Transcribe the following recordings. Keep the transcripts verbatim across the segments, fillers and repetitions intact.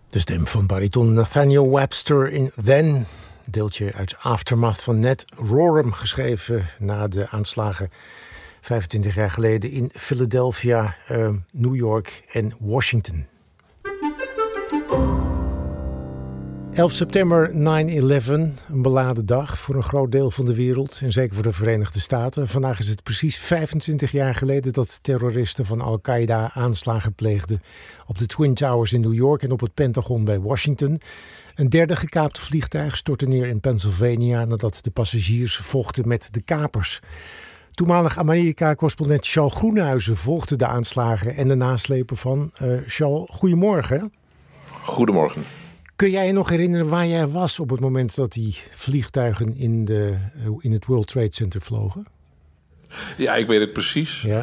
De stem van bariton Nathaniel Webster in Then. Deeltje uit Aftermath van Ned Rorem, geschreven na de aanslagen vijfentwintig jaar geleden in Philadelphia, uh, New York en Washington. elf september negen elf, een beladen dag voor een groot deel van de wereld en zeker voor de Verenigde Staten. Vandaag is het precies vijfentwintig jaar geleden dat terroristen van Al-Qaeda aanslagen pleegden op de Twin Towers in New York en op het Pentagon bij Washington. Een derde gekaapte vliegtuig stortte neer in Pennsylvania nadat de passagiers vochten met de kapers. Toenmalig Amerika-correspondent Charles Groenhuizen volgde de aanslagen en de naslepen van. Uh, Charles, goedemorgen. Goedemorgen. Kun jij je nog herinneren waar jij was op het moment dat die vliegtuigen in, de, in het World Trade Center vlogen? Ja, ik weet het precies. Ja.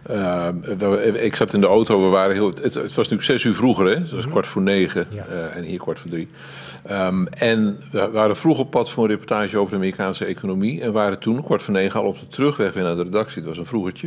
Uh, ik zat in de auto, we waren heel, het, het was natuurlijk zes uur vroeger, hè? Het was kwart voor negen ja. uh, en hier kwart voor drie. Um, en we waren vroeg op pad voor een reportage over de Amerikaanse economie en waren toen kwart voor negen al op de terugweg weer naar de redactie. Het was een vroegertje.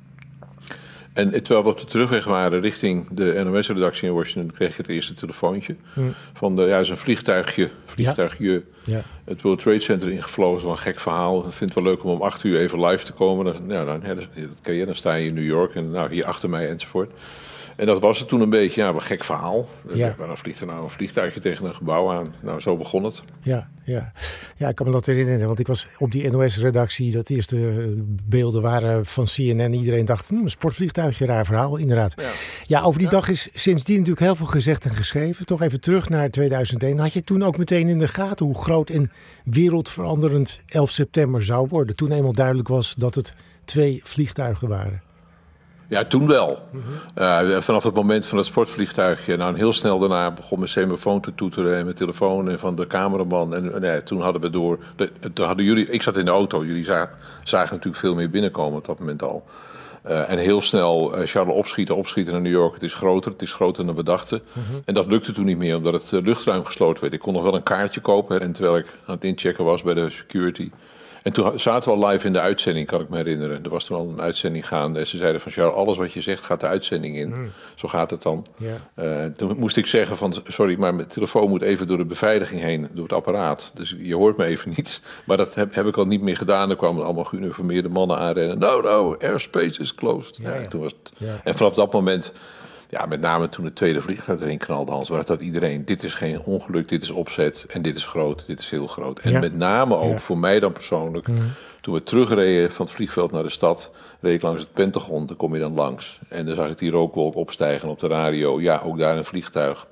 En terwijl we op de terugweg waren richting de N O S-redactie in Washington, kreeg ik het eerste telefoontje. Hmm. Van de, ja, is een vliegtuigje, vliegtuigje ja. Ja. het World Trade Center ingevlogen. Dat is wel een gek verhaal. Ik vind het wel leuk om om acht uur even live te komen. Dan, ja, dan, ja, dat ken je, dan sta je in New York en nou, hier achter mij enzovoort. En dat was het toen een beetje, ja, een gek verhaal. Ja. Waarom vliegt er nou een vliegtuigje tegen een gebouw aan? Nou, zo begon het. Ja, ja. ja, ik kan me dat herinneren, want ik was op die N O S-redactie. Dat eerste beelden waren van C N N. Iedereen dacht, hm, een sportvliegtuigje, raar verhaal, inderdaad. Ja, ja over die ja. dag is sindsdien natuurlijk heel veel gezegd en geschreven. Toch even terug naar tweeduizend één. Had je toen ook meteen in de gaten hoe groot en wereldveranderend elf september zou worden? Toen eenmaal duidelijk was dat het twee vliegtuigen waren. Ja, toen wel. Mm-hmm. Uh, vanaf het moment van het sportvliegtuigje. Nou, heel snel daarna begon mijn semafoon te toeteren en mijn telefoon en van de cameraman. En uh, toen hadden we door. De, toen hadden jullie, ik zat in de auto. Jullie zagen, zagen natuurlijk veel meer binnenkomen op dat moment al. Uh, en heel snel, uh, Charles, opschieten, opschieten naar New York. Het is groter, het is groter dan we dachten. Mm-hmm. En dat lukte toen niet meer, omdat het uh, luchtruim gesloten werd. Ik kon nog wel een kaartje kopen. En terwijl ik aan het inchecken was bij de security. En toen zaten we al live in de uitzending, kan ik me herinneren. Er was toen al een uitzending gaande. En ze zeiden van, Charles, alles wat je zegt gaat de uitzending in. Mm. Zo gaat het dan. Yeah. Uh, toen moest ik zeggen van, sorry, maar mijn telefoon moet even door de beveiliging heen, door het apparaat. Dus je hoort me even niet. Maar dat heb, heb ik al niet meer gedaan. Er kwamen allemaal geuniformeerde mannen aanrennen. No, no, airspace is closed. Ja, ja. Toen was het... ja. En vanaf dat moment... Ja, met name toen het tweede vliegtuig erin knalde, Hans, was dat iedereen, dit is geen ongeluk, dit is opzet en dit is groot, dit is heel groot. En ja. met name ook ja. voor mij dan persoonlijk, mm. toen we terugreden van het vliegveld naar de stad, reed ik langs het Pentagon, daar kom je dan langs. En dan zag ik die rookwolk opstijgen op de radio, ja, ook daar een vliegtuig.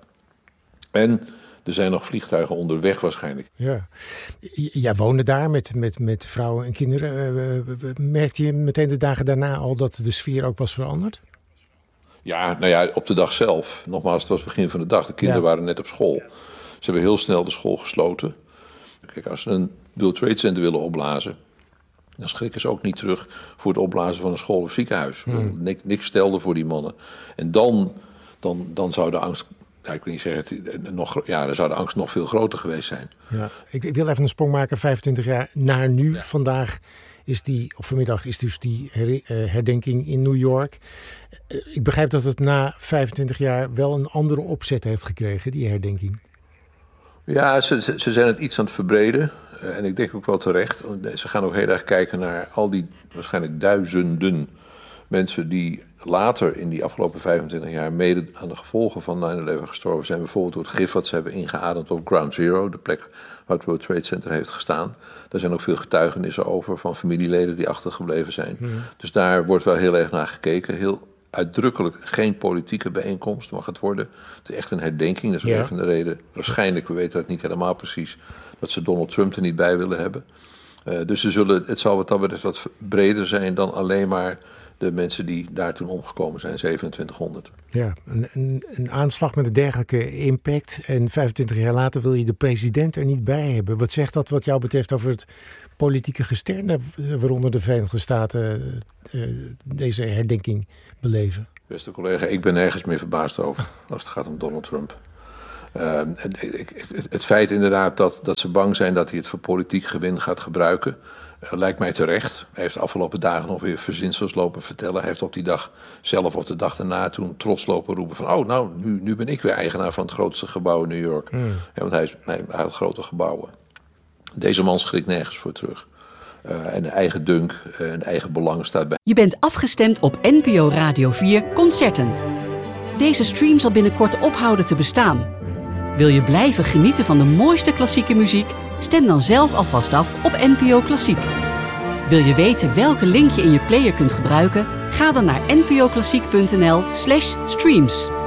En er zijn nog vliegtuigen onderweg waarschijnlijk. Ja, jij woonde daar met, met, met vrouwen en kinderen. Uh, merkte je meteen de dagen daarna al dat de sfeer ook was veranderd? Ja, nou ja, op de dag zelf. Nogmaals, het was het begin van de dag. De kinderen ja. waren net op school. Ze hebben heel snel de school gesloten. Kijk, als ze een World Trade Center willen opblazen, dan schrikken ze ook niet terug voor het opblazen van een school of ziekenhuis. Hmm. Niks, niks stelde voor die mannen. En dan, dan, dan zou de angst, ja, ik wil niet zeggen, het, nog, ja, dan zou de angst nog veel groter geweest zijn. Ja. Ik, ik wil even een sprong maken, vijfentwintig jaar naar nu. Ja. Vandaag is die, of vanmiddag is dus die her, uh, herdenking in New York. Uh, ik begrijp dat het na vijfentwintig jaar wel een andere opzet heeft gekregen, die herdenking. Ja, ze, ze, ze zijn het iets aan het verbreden. Uh, en ik denk ook wel terecht. Ze gaan ook heel erg kijken naar al die waarschijnlijk duizenden mensen die later in die afgelopen vijfentwintig jaar mede aan de gevolgen van negen elf gestorven zijn. Bijvoorbeeld door het gif wat ze hebben ingeademd op Ground Zero, de plek waar het World Trade Center heeft gestaan. Daar zijn ook veel getuigenissen over van familieleden die achtergebleven zijn. Mm. Dus daar wordt wel heel erg naar gekeken. Heel uitdrukkelijk geen politieke bijeenkomst mag het worden. Het is echt een herdenking. Dat is ook ja. een van de reden. Waarschijnlijk, we weten dat niet helemaal precies, dat ze Donald Trump er niet bij willen hebben. Uh, dus ze zullen, het zal wat dat betreft wat breder zijn dan alleen maar de mensen die daar toen omgekomen zijn, zevenentwintighonderd. Ja, een, een, een aanslag met een dergelijke impact. En vijfentwintig jaar later wil je de president er niet bij hebben. Wat zegt dat wat jou betreft over het politieke gesternte waaronder de Verenigde Staten uh, deze herdenking beleven? Beste collega, ik ben nergens meer verbaasd over als het gaat om Donald Trump. Uh, het, het, het feit inderdaad dat, dat ze bang zijn dat hij het voor politiek gewin gaat gebruiken. Uh, lijkt mij terecht. Hij heeft de afgelopen dagen nog weer verzinsels lopen vertellen. Hij heeft op die dag zelf of de dag daarna toen trots lopen roepen van... oh, nou, nu, nu ben ik weer eigenaar van het grootste gebouw in New York. Mm. Ja, want hij, is, hij, hij had grote gebouwen. Deze man schrikt nergens voor terug. Uh, en eigen dunk uh, en eigen belang staat bij. Je bent afgestemd op N P O Radio vier Concerten. Deze stream zal binnenkort ophouden te bestaan. Wil je blijven genieten van de mooiste klassieke muziek? Stem dan zelf alvast af op N P O Klassiek. Wil je weten welke link je in je player kunt gebruiken? Ga dan naar npoklassiek punt n l slash streams.